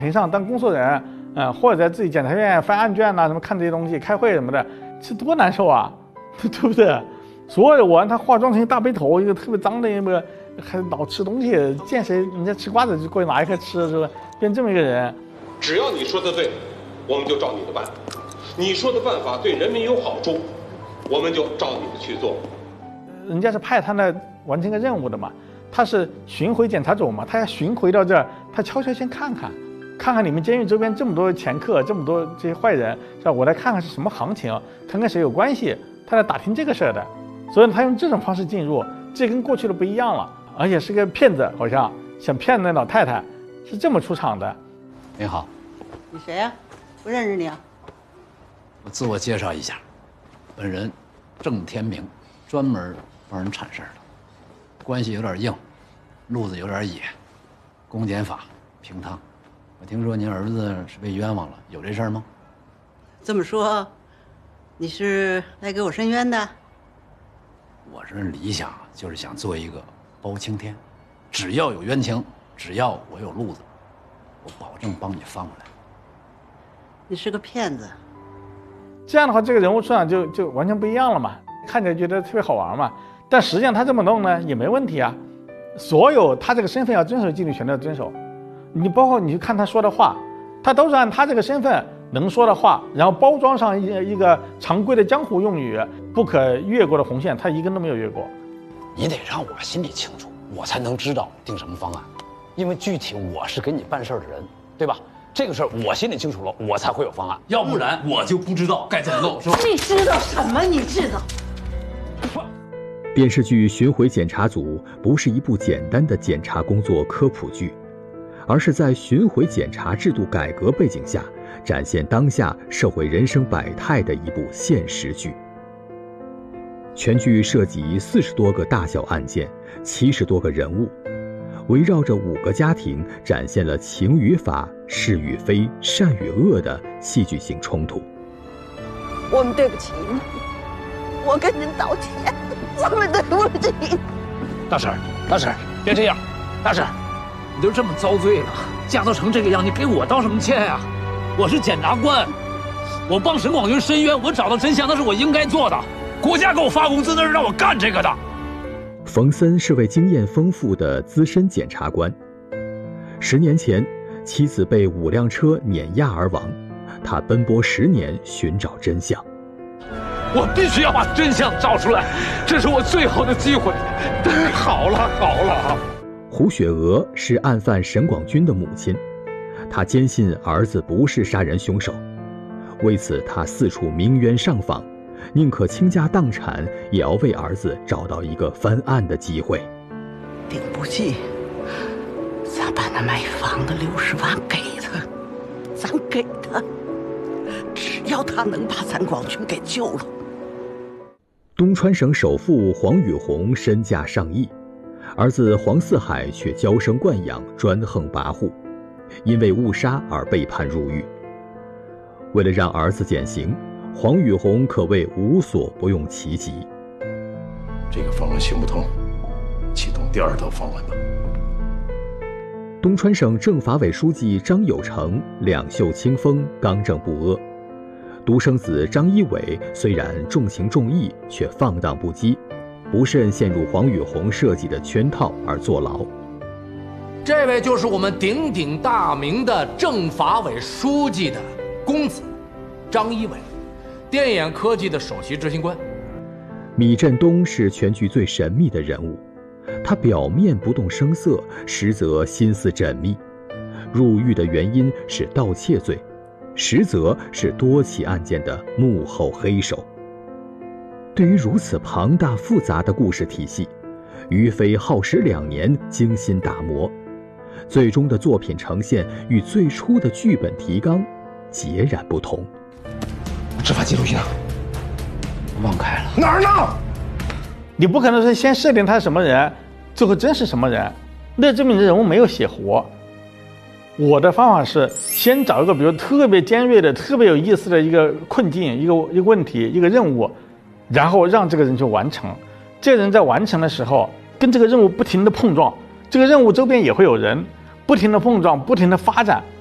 平常当工作人，或者在自己检察院翻案卷呐，什么看这些东西、开会什么的，这多难受啊，对不对？所有我让他化妆成一大背头，一个特别脏的一个，还老吃东西，见谁人家吃瓜子就过去拿一颗吃，是吧？变这么一个人。 只要你说的对，我们就照你的办；你说的办法对人民有好处，我们就照你的去做。 人家是派他来完成个任务的嘛，他是巡回检查组嘛，他要巡回到这儿，他悄悄先看看你们监狱周边这么多前客，这么多这些坏人，是吧？我来看看是什么行情，看看谁有关系，他来打听这个事儿的。所以他用这种方式进入，这跟过去的不一样了，而且是个骗子，好像想骗那老太太，是这么出场的。 你好， 你谁呀？不认识你啊？ 我自我介绍一下，本人郑天明，专门帮人铲事儿的，关系有点硬，路子有点野，公检法平趟。我听说您儿子是被冤枉了，有这事儿吗？ 这么说，你是来给我申冤的？ 我这理想就是想做一个包青天，只要有冤情，只要我有路子，我保证帮你翻过来。 你是个骗子。 这样的话，这个人物出场就完全不一样了嘛，看起来觉得特别好玩嘛。但实际上他这么弄呢也没问题啊，所有他这个身份要遵守纪律全都要遵守。你包括你去看他说的话，他都是按他这个身份能说的话，然后包装上一个常规的江湖用语，不可越过的红线，他一根都没有越过。 你得让我心里清楚，我才能知道定什么方案，因为具体我是给你办事的人，对吧？这个事儿我心里清楚了，我才会有方案， 要不然我就不知道该怎么弄，是吧？ 你知道什么？你知道？ 电视剧《巡回检查组》不是一部简单的检察工作科普剧，而是在巡回检查制度改革背景下，展现当下社会人生百态的一部现实剧。全剧涉及40多个大小案件，70多个人物，围绕着5个家庭，展现了情与法、是与非、善与恶的戏剧性冲突。 我们对不起你，我跟您道歉，我们对不起。 大婶，别这样，大婶， 你都这么遭罪了，嫁都成这个样，你给我道什么歉呀？我是检察官，我帮沈广军申冤，我找到真相，那是我应该做的。国家给我发工资，那是让我干这个的。 冯森是位经验丰富的资深检察官。10年前，妻子被5辆车碾压而亡，他奔波10年寻找真相。 我必须要把真相找出来，这是我最后的机会。好了。 胡雪娥是案犯沈广军的母亲，她坚信儿子不是杀人凶手，为此她四处鸣冤上访，宁可倾家荡产，也要为儿子找到一个翻案的机会。 顶不济，咱把那卖房的60万给他，咱给他，只要他能把咱广军给救了。 东川省首富黄宇红身价上亿，儿子黄四海却娇生惯养，专横跋扈，因为误杀而被判入狱。为了让儿子减刑，黄宇红可谓无所不用其极。 这个方案行不通，启动第2道方案吧。 东川省政法委书记张有成两袖清风，刚正不阿。独生子张一伟虽然重情重义，却放荡不羁，不慎陷入黄宇红设计的圈套而坐牢。 这位就是我们鼎鼎大名的政法委书记的公子张一伟，电眼科技的首席执行官。 米振东是全剧最神秘的人物，他表面不动声色，实则心思缜密。入狱的原因是盗窃罪，实则是多起案件的幕后黑手。对于如此庞大复杂的故事体系，于飞耗时2年精心打磨，最终的作品呈现与最初的剧本提纲截然不同。 执法记录仪呢？忘开了。 哪儿呢？ 你不可能是先设定他是什么人，最后真是什么人，那证明人物没有写活。我的方法是先找一个比如特别尖锐的、特别有意思的一个困境、一个问题、一个任务，然后让这个人去完成。这个人在完成的时候，跟这个任务不停的碰撞，这个任务周边也会有人不停的碰撞、不停的发展，